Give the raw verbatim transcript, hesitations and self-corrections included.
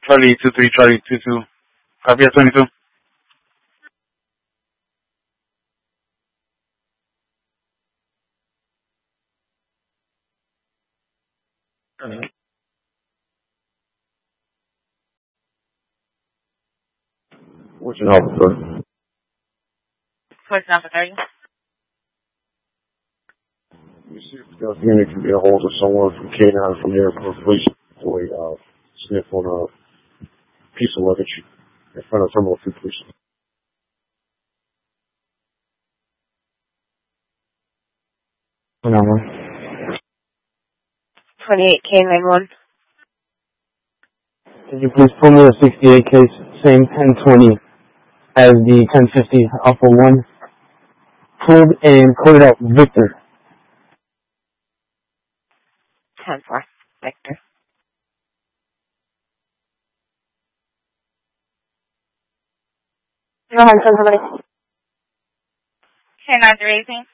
Charlie two three, Charlie two two. Copy at twenty-two. What's your number, sir? What's number thirty? You see if the unit can get a hold of someone from K nine from the airport police for a uh, sniff on a piece of luggage in front of Terminal two police. What number? twenty-eight K nine one. Could you please pull me a sixty-eight case, same ten twenty as the ten fifty Alpha one? Pulled and coded out Victor. ten four, Victor. Go ahead, send somebody. K nine three eighteen.